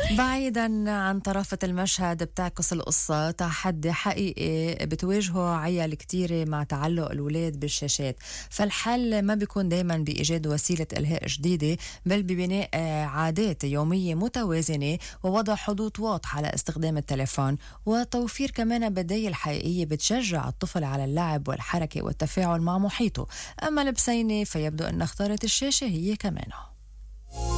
بعيدا عن طرافة المشهد، بتعكس القصة تحدي حقيقي بتواجهه عيال كتيرة مع تعلق الولاد بالشاشات. فالحل ما بيكون دايما بإيجاد وسيلة إلهاء جديدة، بل ببناء عادات يومية متوازنة، ووضع حدود واضحة لاستخدام التليفون، وتوفير كمان بدائل حقيقية بتشجع الطفل على اللعب والحركة والتفاعل مع محيطه. أما البسينة فيبدو أن اختارت الشاشة هي كمان.